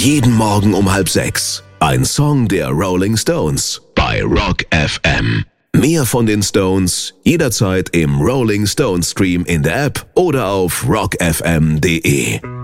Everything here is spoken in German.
Jeden Morgen um 5:30. Ein Song der Rolling Stones bei Rock FM. Mehr von den Stones jederzeit im Rolling Stones Stream in der App oder auf rockfm.de.